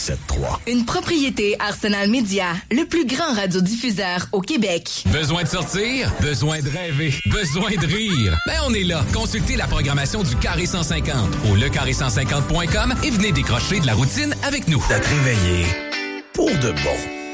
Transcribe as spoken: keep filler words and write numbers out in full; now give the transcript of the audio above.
sept trois. Une propriété Arsenal Media, le plus grand radiodiffuseur au Québec. Besoin de sortir? Besoin de rêver? Besoin de rire? Ben, on est là. Consultez la programmation du Carré cent cinquante au le carré cent cinquante point com et venez décrocher de la routine avec nous. D'être réveillé pour de bon.